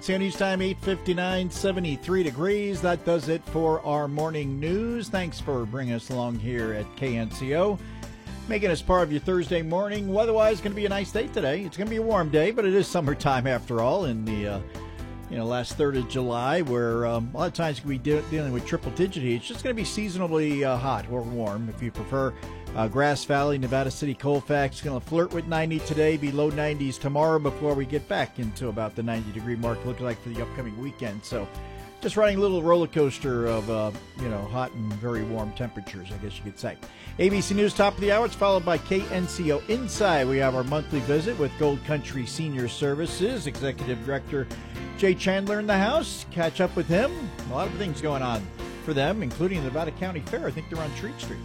San News time, 8:59, 73 degrees. That does it for our morning news. Thanks for bringing us along here at KNCO. Making us part of your Thursday morning. Weather-wise, going to be a nice day today. It's going to be a warm day, but it is summertime after all in the last third of July, where a lot of times we be dealing with triple-digit heat. It's just going to be seasonably hot or warm, if you prefer. Grass Valley, Nevada City, Colfax going to flirt with 90 today, be low 90s tomorrow before we get back into about the 90-degree mark, looking like for the upcoming weekend. So just riding a little roller coaster of, hot and very warm temperatures, I guess you could say. ABC News top of the hour. It's followed by KNCO Inside. We have our monthly visit with Gold Country Senior Services Executive Director Jay Chandler in the house. Catch up with him. A lot of things going on for them, including the Nevada County Fair. I think they're on Treat Street.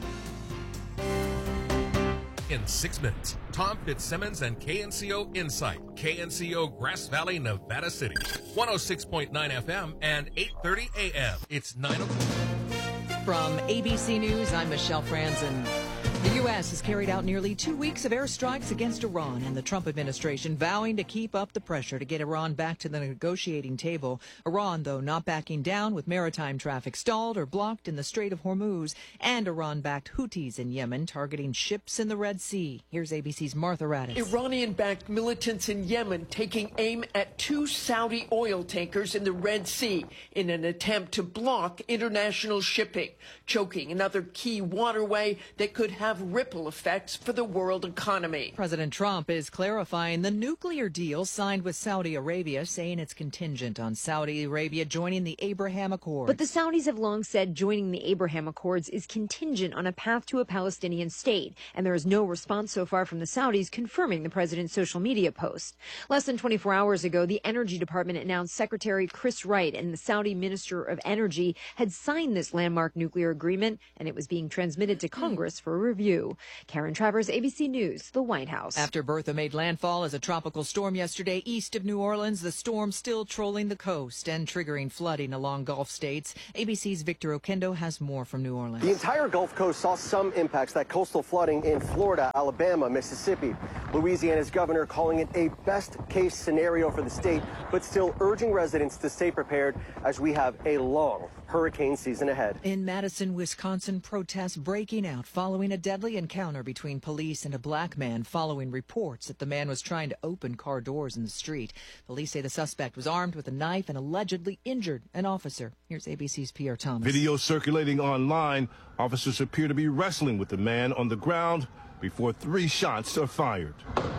In 6 minutes, Tom Fitzsimmons and KNCO Insight. KNCO Grass Valley, Nevada City. 106.9 FM and 8:30 AM. It's 9 o'clock. From ABC News, I'm Michelle Franzen. The U.S. has carried out nearly 2 weeks of airstrikes against Iran, and the Trump administration vowing to keep up the pressure to get Iran back to the negotiating table. Iran, though, not backing down, with maritime traffic stalled or blocked in the Strait of Hormuz, and Iran-backed Houthis in Yemen targeting ships in the Red Sea. Here's ABC's Martha Raddatz. Iranian-backed militants in Yemen taking aim at 2 Saudi oil tankers in the Red Sea in an attempt to block international shipping, choking another key waterway that could have ripple effects for the world economy. President Trump is clarifying the nuclear deal signed with Saudi Arabia, saying it's contingent on Saudi Arabia joining the Abraham Accords. But the Saudis have long said joining the Abraham Accords is contingent on a path to a Palestinian state, and there is no response so far from the Saudis confirming the president's social media post. Less than 24 hours ago, the Energy Department announced Secretary Chris Wright and the Saudi Minister of Energy had signed this landmark nuclear agreement, and it was being transmitted to Congress for review. Karen Travers, ABC News, the White House. After Bertha made landfall as a tropical storm yesterday east of New Orleans, the storm still trolling the coast and triggering flooding along Gulf states. ABC's Victor Oquendo has more from New Orleans. The entire Gulf Coast saw some impacts, that coastal flooding in Florida, Alabama, Mississippi. Louisiana's governor calling it a best-case scenario for the state, but still urging residents to stay prepared as we have a long hurricane season ahead. In Madison, Wisconsin, protests breaking out following a deadly encounter between police and a black man following reports that the man was trying to open car doors in the street. Police say the suspect was armed with a knife and allegedly injured an officer. Here's ABC's Pierre Thomas. Video circulating online. Officers appear to be wrestling with the man on the ground before 3 shots are fired.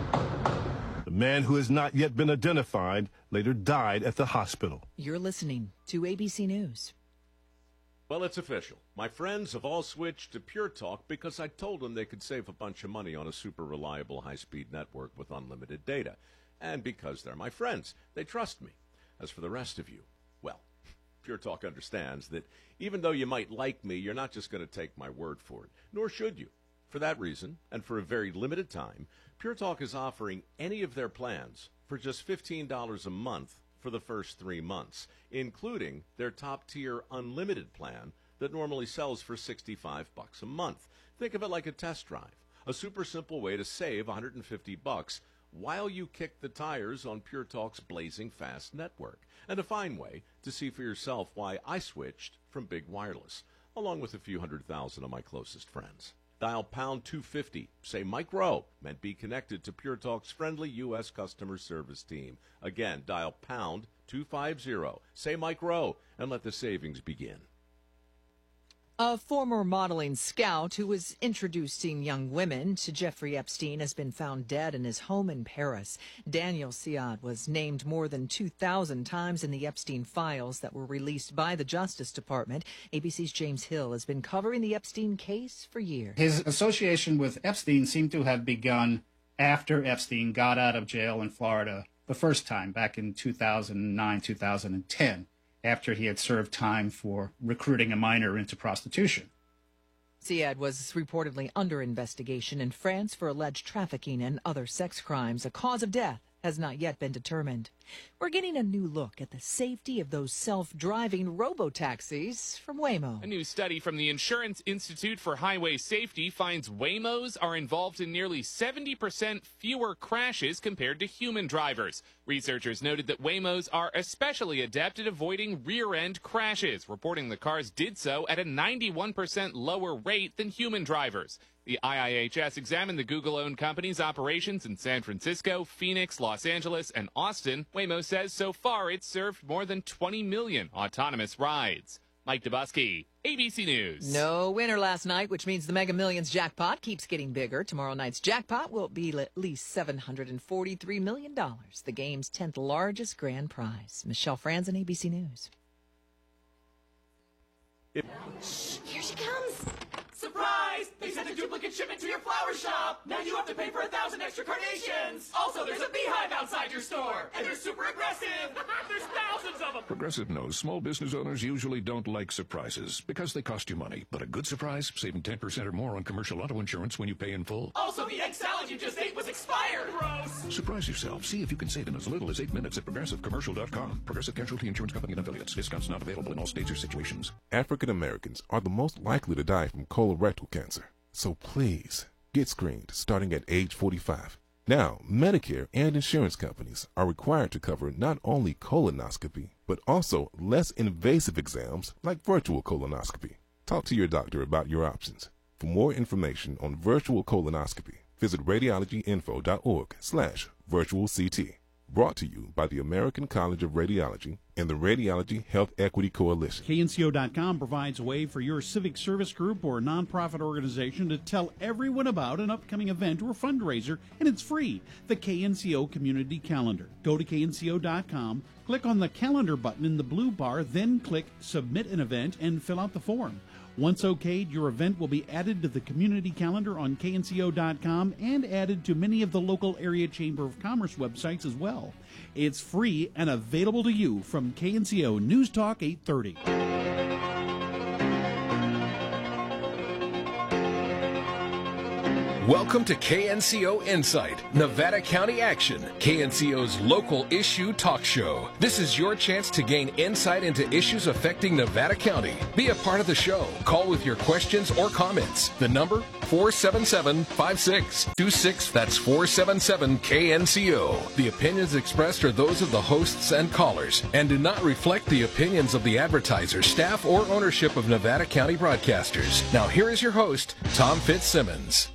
The man, who has not yet been identified, later died at the hospital. You're listening to ABC News. Well, it's official. My friends have all switched to Pure Talk because I told them they could save a bunch of money on a super reliable high-speed network with unlimited data. And because they're my friends, they trust me. As for the rest of you, well, Pure Talk understands that even though you might like me, you're not just going to take my word for it, nor should you. For that reason, and for a very limited time, Pure Talk is offering any of their plans for just $15 a month for the first 3 months, including their top-tier unlimited plan that normally sells for $65 a month. Think of it like a test drive, a super simple way to save $150 while you kick the tires on Pure Talk's blazing fast network, and a fine way to see for yourself why I switched from Big Wireless, along with a few 100,000 of my closest friends. Dial pound 250, say Mike Rowe, and be connected to Pure Talk's friendly U.S. customer service team. Again, dial pound 250, say Mike Rowe, and let the savings begin. A former modeling scout who was introducing young women to Jeffrey Epstein has been found dead in his home in Paris. Daniel Siad was named more than 2,000 times in the Epstein files that were released by the Justice Department. ABC's James Hill has been covering the Epstein case for years. His association with Epstein seemed to have begun after Epstein got out of jail in Florida the first time, back in 2009, 2010. After he had served time for recruiting a minor into prostitution. Siad was reportedly under investigation in France for alleged trafficking and other sex crimes. A cause of death has not yet been determined. We're getting a new look at the safety of those self-driving robo-taxis from Waymo. A new study from the Insurance Institute for Highway Safety finds Waymos are involved in nearly 70% fewer crashes compared to human drivers. Researchers noted that Waymos are especially adept at avoiding rear-end crashes, reporting the cars did so at a 91% lower rate than human drivers. The IIHS examined the Google-owned company's operations in San Francisco, Phoenix, Los Angeles, and Austin. Waymo says so far it's served more than 20 million autonomous rides. Mike Dubusky, ABC News. No winner last night, which means the Mega Millions jackpot keeps getting bigger. Tomorrow night's jackpot will be at least $743 million, the game's 10th largest grand prize. Michelle Franzen, ABC News. Here she comes. Surprise! They sent a duplicate shipment to your flower shop. Now you have to pay for 1,000 extra carnations. Also, there's a beehive outside your store. And they're super aggressive. There's thousands of them. Progressive knows small business owners usually don't like surprises because they cost you money. But a good surprise, saving 10% or more on commercial auto insurance when you pay in full. Also, the egg salad you just ate was expired. Gross. Surprise yourself. See if you can save in as little as 8 minutes at ProgressiveCommercial.com. Progressive Casualty Insurance Company and affiliates. Discounts not available in all states or situations. African Americans are the most likely to die from colorectal cancer. So please, get screened starting at age 45. Now, Medicare and insurance companies are required to cover not only colonoscopy, but also less invasive exams like virtual colonoscopy. Talk to your doctor about your options. For more information on virtual colonoscopy, visit radiologyinfo.org/virtualct. Brought to you by the American College of Radiology and the Radiology Health Equity Coalition. KNCO.com provides a way for your civic service group or nonprofit organization to tell everyone about an upcoming event or fundraiser, and it's free. The KNCO Community Calendar. Go to KNCO.com, click on the calendar button in the blue bar, then click Submit an Event and fill out the form. Once okayed, your event will be added to the community calendar on KNCO.com and added to many of the local area Chamber of Commerce websites as well. It's free and available to you from KNCO News Talk 830. Welcome to KNCO Insight, Nevada County Action, KNCO's local issue talk show. This is your chance to gain insight into issues affecting Nevada County. Be a part of the show. Call with your questions or comments. The number, 477-5626. That's 477-KNCO. The opinions expressed are those of the hosts and callers and do not reflect the opinions of the advertisers, staff, or ownership of Nevada County Broadcasters. Now here is your host, Tom Fitzsimmons.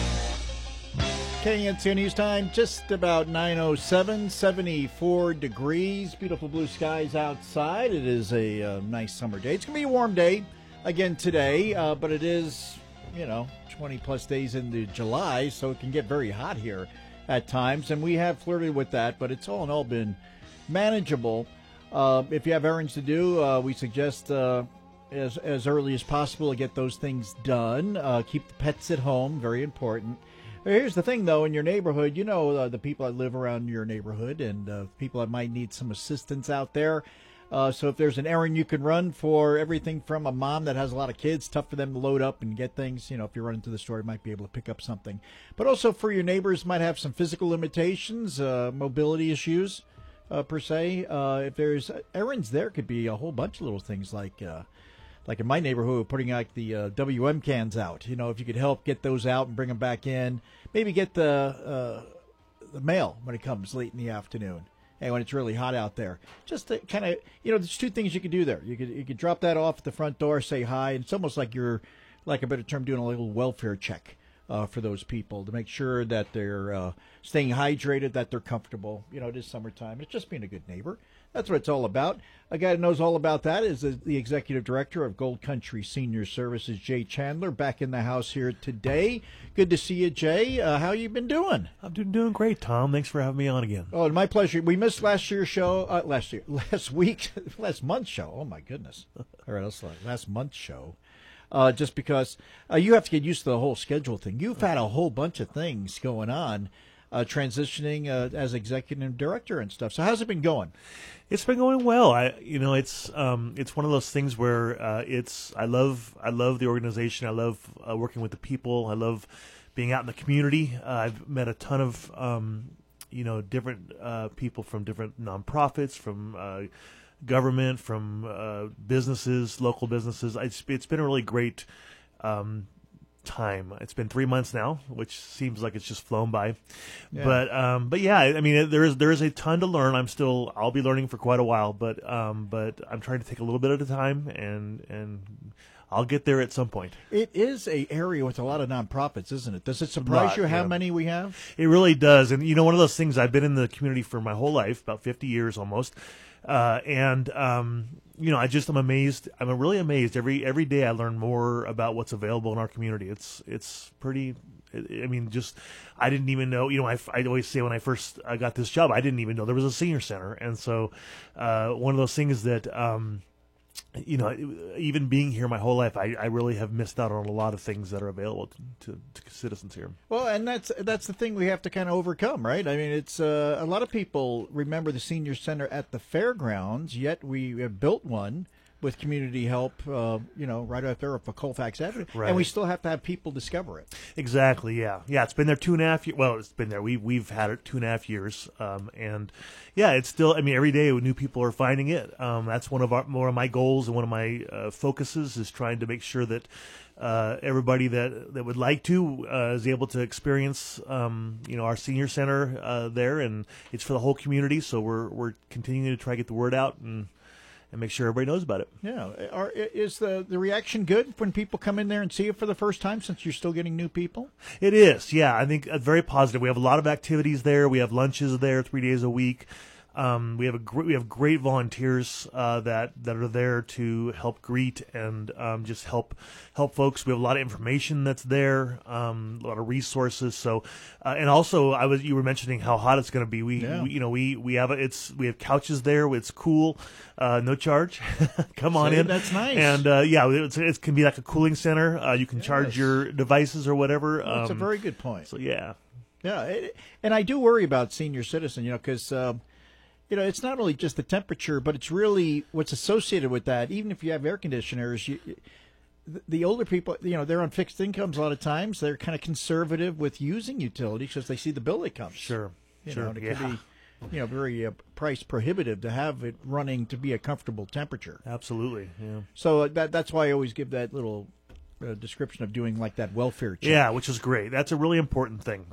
KNCO News Time, just about 9:07, 74 degrees, beautiful blue skies outside. It is a nice summer day. It's going to be a warm day again today, but it is, 20-plus days into July, so it can get very hot here at times, and we have flirted with that, but it's all in all been manageable. If you have errands to do, we suggest as early as possible to get those things done. Keep the pets at home, very important. Here's the thing, though, in your neighborhood, the people that live around your neighborhood and people that might need some assistance out there. So if there's an errand you can run for everything from a mom that has a lot of kids, tough for them to load up and get things, if you're running to the store, you might be able to pick up something. But also for your neighbors might have some physical limitations, mobility issues, per se. If there's errands there, could be a whole bunch of little things like in my neighborhood, putting out the WM cans out. If you could help get those out and bring them back in, maybe get the mail when it comes late in the afternoon and when it's really hot out there. Just to kind of, there's two things you could do there. You could drop that off at the front door, say hi, and it's almost like you're, like a better term, doing a little welfare check for those people to make sure that they're staying hydrated, that they're comfortable. It is summertime. It's just being a good neighbor. That's what it's all about. A guy who knows all about that is the executive director of Gold Country Senior Services, Jay Chandler, back in the house here today. Good to see you, Jay. How you been doing? I'm doing great, Tom. Thanks for having me on again. Oh, my pleasure. We missed last month's show. Oh my goodness. All right, that's last month's show. Just because you have to get used to the whole schedule thing. You've had a whole bunch of things going on. Transitioning as executive director and stuff. So how's it been going? It's been going well. It's one of those things where I love the organization. I love working with the people. I love being out in the community. I've met a ton of different people from different nonprofits, from government, from businesses, local businesses. It's been a really great time. It's been 3 months now, which seems like it's just flown by. Yeah. But yeah, I mean, there is a ton to learn. I'll be learning for quite a while, but I'm trying to take a little bit at a time, and I'll get there at some point. It is a area with a lot of nonprofits, isn't it? Does it surprise you how many we have? It really does. And one of those things, I've been in the community for my whole life, about 50 years almost. I'm amazed. I'm really amazed. Every day I learn more about what's available in our community. It's pretty. I mean, I didn't even know. I always say when I first got this job, I didn't even know there was a senior center. And so, one of those things that, even being here my whole life, I really have missed out on a lot of things that are available to citizens here. Well, and that's the thing we have to kind of overcome, right? I mean, it's a lot of people remember the senior center at the fairgrounds, yet we have built one with community help, right out there for Colfax Avenue, right. And we still have to have people discover it. Exactly, yeah. It's been there 2.5 years. Well, it's been there. We've had it 2.5 years, and yeah, it's still. I mean, every day new people are finding it. That's one of my goals and one of my focuses is trying to make sure that everybody that would like to is able to experience, our senior center there, and it's for the whole community. So we're continuing to try to get the word out and make sure everybody knows about it. Yeah. Is the reaction good when people come in there and see it for the first time, since you're still getting new people? It is, yeah. I think very positive. We have a lot of activities there. We have lunches there 3 days a week. We have great volunteers that are there to help greet and just help folks. We have a lot of information that's there, a lot of resources. So and also you were mentioning how hot it's going to be. We have couches there. It's cool, no charge. Come on in. That's nice. And it can be like a cooling center. You can charge your devices or whatever. That's a very good point. So yeah. And I do worry about senior citizen, because. It's not only just the temperature, but it's really what's associated with that. Even if you have air conditioners, the older people, they're on fixed incomes a lot of times. They're kind of conservative with using utilities because they see the bill that comes. Sure. And it can be, very price prohibitive to have it running to be a comfortable temperature. Absolutely. Yeah. So that's why I always give that little description of doing like that welfare check. Yeah, which is great. That's a really important thing.